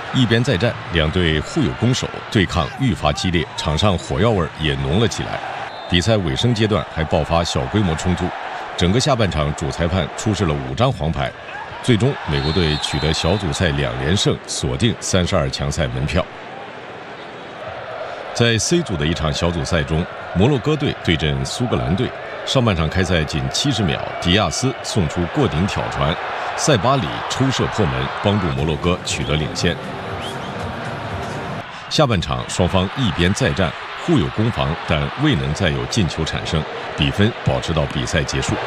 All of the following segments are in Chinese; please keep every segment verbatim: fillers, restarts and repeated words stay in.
一边再战，两队互有攻守，对抗愈发激烈，场上火药味也浓了起来。比赛尾声阶段还爆发小规模冲突，整个下半场主裁判出示了五张黄牌，最终美国队取得小组赛两连胜，锁定三十二强赛门票。在 C 组的一场小组赛中，摩洛哥队对阵苏格兰队。上半场开赛仅七十秒，迪亚斯送出过顶挑传，塞巴里抽射破门，帮助摩洛哥取得领先。下半场双方一边再战，互有攻防，但未能再有进球产生，比分保持到比赛结束。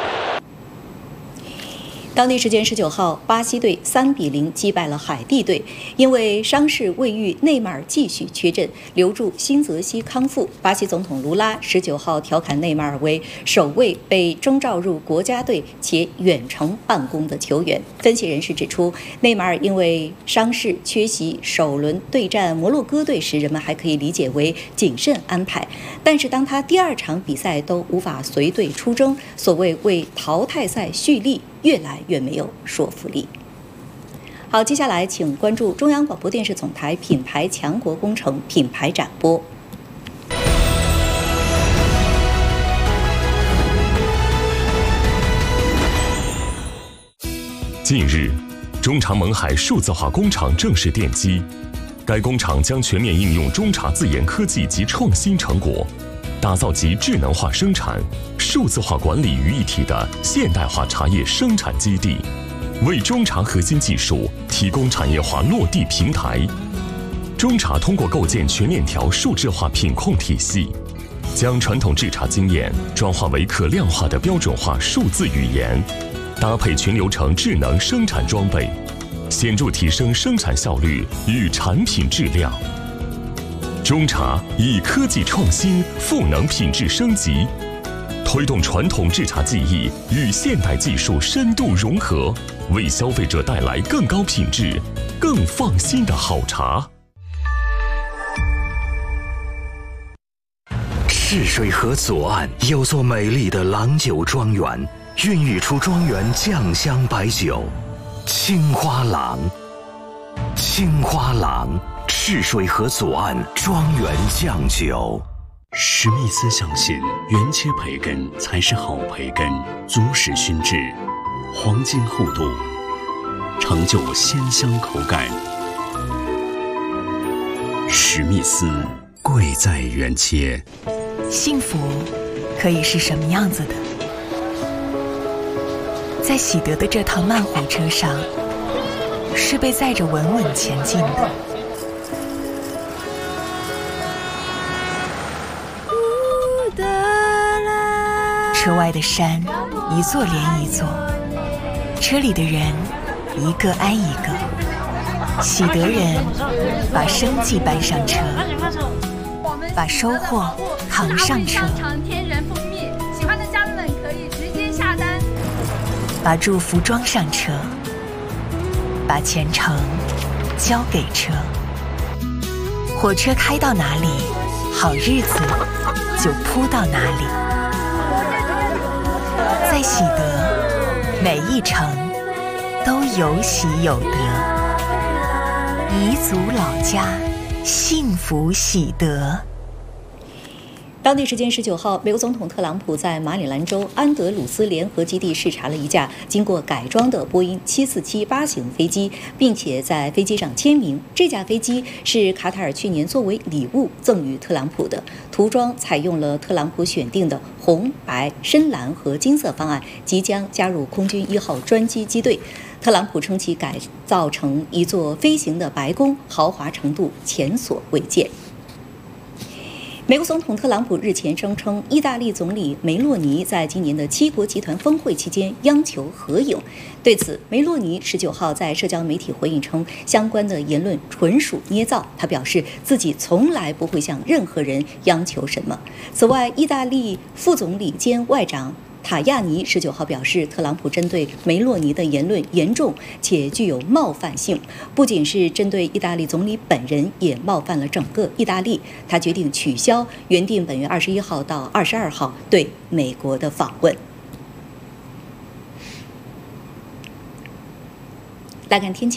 当地时间十九号，巴西队三比零击败了海地队。因为伤势未愈，内马尔继续缺阵，留住辛泽西康复。巴西总统卢拉十九号调侃内马尔为首位被征召入国家队且远程办公的球员。分析人士指出，内马尔因为伤势缺席首轮对战摩洛哥队时，人们还可以理解为谨慎安排。但是当他第二场比赛都无法随队出征，所谓为淘汰赛蓄力，越来越没有说服力。好，接下来请关注中央广播电视总台品牌强国工程品牌展播。 近日，中茶勐海数字化工厂正式奠基。该工厂将全面应用中茶自研科技及创新成果，打造集智能化生产、数字化管理于一体的现代化茶叶生产基地，为中茶核心技术提供产业化落地平台。中茶通过构建全链条数字化品控体系，将传统制茶经验转化为可量化的标准化数字语言，搭配全流程智能生产装备，显著提升生产效率与产品质量。中茶以科技创新赋能品质升级，推动传统制茶技艺与现代技术深度融合，为消费者带来更高品质、更放心的好茶。 赤水河左岸有座美丽的郎酒庄园，孕育出庄园酱香白酒青花郎。青花郎，赤水河左岸庄园酱酒。 史密斯相信，原切培根才是好培根，足使熏制，黄金厚度，成就鲜香口感。史密斯，贵在原切。 幸福可以是什么样子的？在喜得的这趟慢火车上，是被载着稳稳前进的。车外的山，一座连一座，车里的人，一个挨一个。喜得人把生计搬上车，把收获扛上车。 天然蜂蜜，喜欢的家人们可以直接下单。 把祝福装上车，把前程交给车。火车开到哪里，好日子就铺到哪里。在喜得，每一程都有喜有得。彝族老家，幸福喜得。 当地时间十九号，美国总统特朗普在马里兰州安德鲁斯联合基地视察了一架经过改装的波音七四七八型飞机，并且在飞机上签名。这架飞机是卡塔尔去年作为礼物赠予特朗普的，涂装采用了特朗普选定的红、白、深蓝和金色方案，即将加入空军一号专机机队。特朗普称其改造成一座飞行的白宫，豪华程度前所未见。美国总统特朗普日前声称，意大利总理梅洛尼在今年的七国集团峰会期间央求合影。对此，梅洛尼十九号在社交媒体回应称，相关的言论纯属捏造。他表示自己从来不会向任何人央求什么。此外，意大利副总理兼外长塔亚尼十九号表示，特朗普针对梅洛尼的言论严重且具有冒犯性，不仅是针对意大利总理本人，也冒犯了整个意大利。他决定取消原定本月二十一号到二十二号对美国的访问。来看天气。